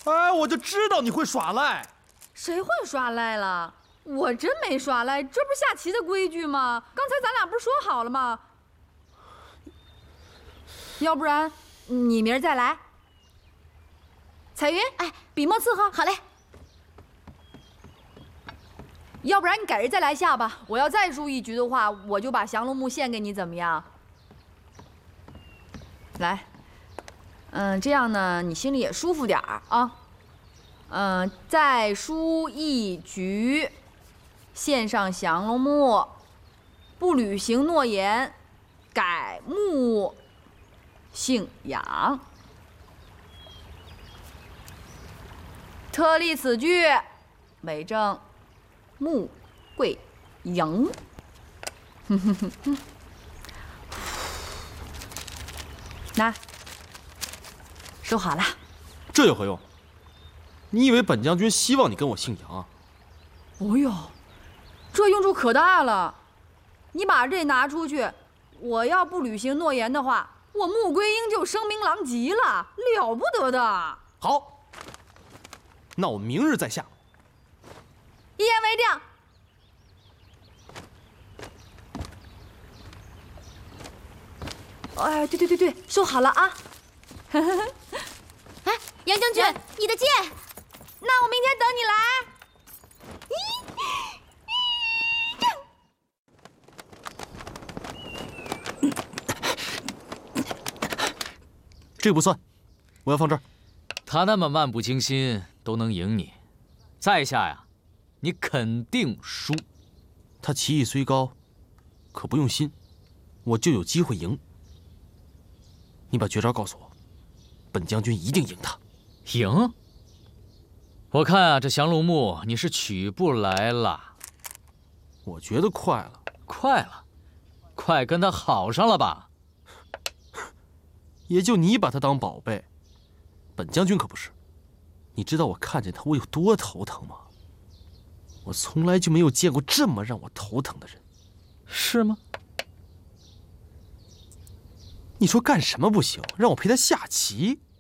哎，我就知道你会耍赖。 谁会耍赖了？我真没耍赖，这不是下棋的规矩吗？刚才咱俩不是说好了吗？要不然你明儿再来。彩云，哎，笔墨伺候。 好嘞。 要不然你改日再来下吧。我要再输一局的话，我就把降龙木献给你，怎么样？来，这样呢，你心里也舒服点儿啊。再输一局，献上降龙木，不履行诺言，改木姓杨。特立此句，为证穆桂英。那收好了。 这有何用？你以为本将军希望你跟我姓杨啊？ 哦呦，这用处可大了！你把这拿出去，我要不履行诺言的话，我穆桂英就声名狼藉了，了不得的。 好，那我明日再下。 一言为定。哎，对，收好了啊！ 哎，杨将军，你的剑。 那我明天等你来。 这不算，我要放这儿。 他那么漫不经心都能赢你，在下呀，你肯定输。 他棋艺虽高，可不用心，我就有机会赢。你把绝招告诉我，本将军一定赢他。 赢？我看啊，这降龙木你是取不来了。 我觉得快了。 快了？快跟他好上了吧？ 也就你把他当宝贝，本将军可不是。你知道我看见他我有多头疼吗？我从来就没有见过这么让我头疼的人。 是吗？ 你说干什么不行？让我陪他下棋？